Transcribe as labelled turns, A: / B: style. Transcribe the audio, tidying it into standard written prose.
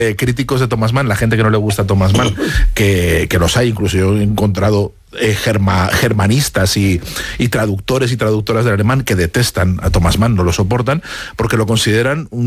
A: críticos de Thomas Mann, la gente que no le gusta a Thomas Mann, que los hay, incluso yo he encontrado germanistas y traductores y traductoras del alemán que detestan a Thomas Mann, no lo soportan, porque lo consideran